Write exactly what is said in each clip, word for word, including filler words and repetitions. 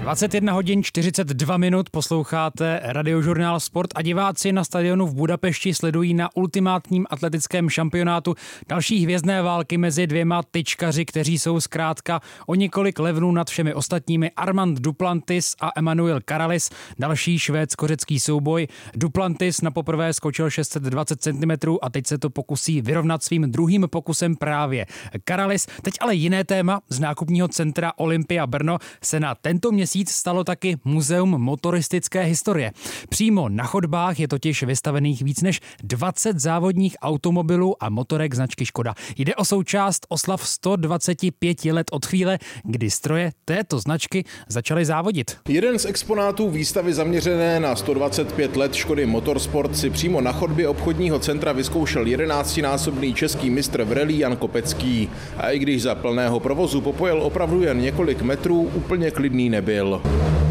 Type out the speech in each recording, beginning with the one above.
dvacet jedna hodin čtyřicet dva minut posloucháte Radiožurnál Sport a diváci na stadionu v Budapešti sledují na ultimátním atletickém šampionátu další hvězdné války mezi dvěma tyčkaři, kteří jsou zkrátka o několik levnů nad všemi ostatními. Armand Duplantis a Emanuel Karalis, další švédsko-řecký souboj. Duplantis na poprvé skočil šest set dvacet centimetrů a teď se to pokusí vyrovnat svým druhým pokusem právě Karalis. Teď ale jiné téma. Z nákupního centra Olympia Brno se na tento měsíc stalo taky Muzeum motoristické historie. Přímo na chodbách je totiž vystavených víc než dvacet závodních automobilů a motorek značky Škoda. Jde o součást oslav sto dvacet pět let od chvíle, kdy stroje této značky začaly závodit. Jeden z exponátů výstavy zaměřené na sto dvacet pět let Škody Motorsport si přímo na chodbě obchodního centra vyzkoušel jedenáctinásobný český mistr v rally Jan Kopecký. A i když za plného provozu popojel opravdu jen několik metrů, úplně klidný nebyl.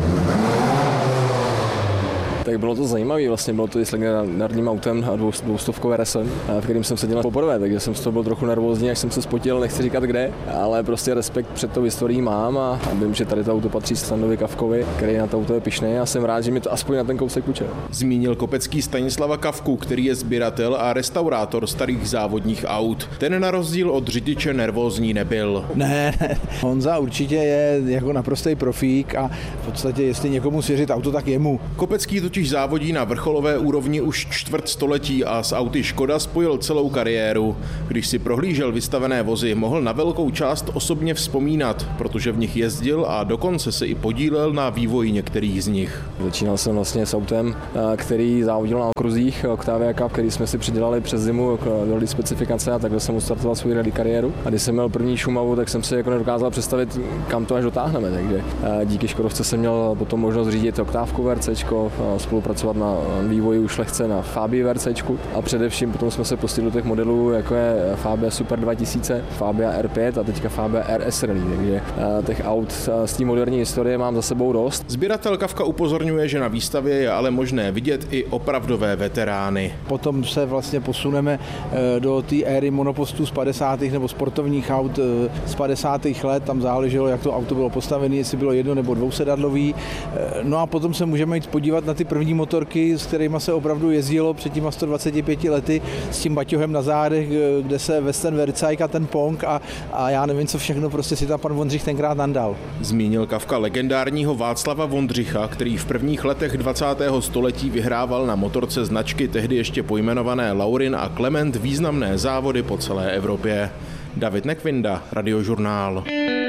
Tak bylo to zajímavé, vlastně bylo to i s legendárním autem a dvou, dvoustovkou R S M, v kterým jsem seděl poprvé, takže jsem z toho byl trochu nervózní, až jsem se spotil, nechci říkat kde, ale prostě respekt před tou historií mám a vím, že tady to auto patří Standovi Kafkovi, který na to auto je pyšný a jsem rád, že mi to aspoň na ten kousek půjčil. Zmínil Kopecký Stanislava Kafku, který je sběratel a restaurátor starých závodních aut. Ten na rozdíl od řidiče nervózní nebyl. Ne, ne, Honza určitě je jako naprostý profík a v podstatě jestli někomu svěřit auto, tak jemu. Kopecký totiž závodí na vrcholové úrovni už čtvrt století a s auty Škoda spojil celou kariéru. Když si prohlížel vystavené vozy, mohl na velkou část osobně vzpomínat, protože v nich jezdil a dokonce se i podílel na vývoji některých z nich. Začínal jsem vlastně s autem, který závodil na okruzích Octavia Cup, který jsme si přidělali přes zimu do specifikace a takhle jsem ustartoval svou rally kariéru. A když jsem měl první Šumavu, tak jsem si jako nedokázal představit, kam to až dotáhneme. Takže díky Škodovce jsem měl potom možnost řídit oktávku VRCčko, spolupracovat na vývoji už lehce na Fabii VRCčku a především potom jsme se pustili do těch modelů, jako je Fabia Super dva tisíce, Fabia R pět a teďka Fabia R S Rally, takže těch aut z té moderní historie mám za sebou dost. Sběratel Kafka upozorňuje, že na výstavě je ale možné vidět i opravdové veterány. Potom se vlastně posuneme do té éry monopostů z padesátých nebo sportovních aut z padesátých let, tam záleželo, jak to auto bylo postavené, jestli bylo jedno nebo dvousedadlový. No a potom se můžeme jít podívat na ty první motorky, s kterými se opravdu jezdilo před těma sto dvaceti pěti lety s tím baťohem na zádech, kde se Western Verzajk a ten Pong a, a já nevím, co všechno prostě si tam pan Vondřich tenkrát nandal. Zmínil Kafka legendárního Václava Vondřicha, který v prvních letech dvacátého století vyhrával na motorce značky tehdy ještě pojmenované Laurin a Clement významné závody po celé Evropě. David Nekvinda, Radiožurnál.